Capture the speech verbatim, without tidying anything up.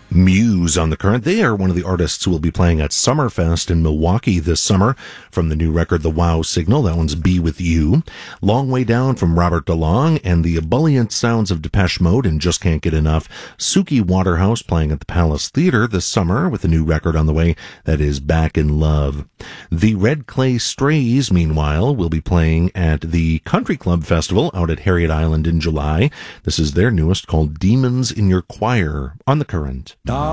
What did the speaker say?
Muse on the Current. They are one of the artists who will be playing at Summerfest in Milwaukee this summer from the new record, The Wow Signal. That one's Be With You. Long Way Down from Robert DeLong, and the ebullient sounds of Depeche Mode and Just Can't Get Enough. Suki Waterhouse playing at the Palace Theater this summer with a new record on the way that is Back in Love. The Red Clay Strays, meanwhile, will be playing at the Country Club Festival out at Harriet Island in July. This is their newest, called Demons in Your Choir on the Current.